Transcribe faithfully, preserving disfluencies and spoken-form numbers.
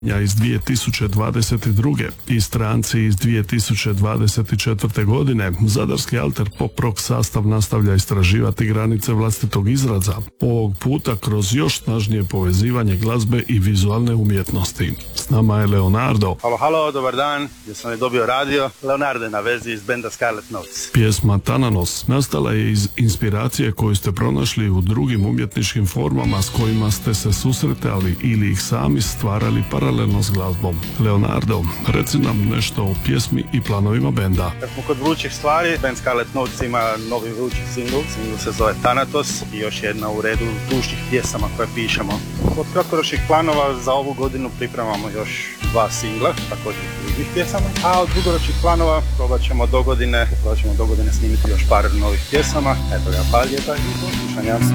iz dvije tisuće dvadeset druge i stranci iz dvije tisuće dvadeset četvrte. godine, zadarski alter pop rock sastav nastavlja istraživati granice vlastitog izraza, ovog puta kroz još snažnije povezivanje glazbe i vizualne umjetnosti. S nama je Leonardo. Halo, halo, dobar dan, ja sam je dobio radio. Leonardo je na vezi iz benda Scarlet Notes. Pjesma Tananos nastala je iz inspiracije koju ste pronašli u drugim umjetničkim formama s kojima ste se susretali ili ih sami stvarali paralelno s glazbom. Leonardo, reci nam nešto o pjesmi i planovima benda. Kad smo kod vrućih stvari, band Scarlet Notes ima novi vrući singl. Singl se zove Thanatos i još jedna u redu dušnih pjesama koje pišemo. Od kratkoročnih planova za ovu godinu pripremamo još dva singla, također drugih pjesama. A od dugoročnih planova probat ćemo do godine, probat ćemo do godine snimiti još par novih pjesama. Eto ga, hvala lijepa i do slušanja.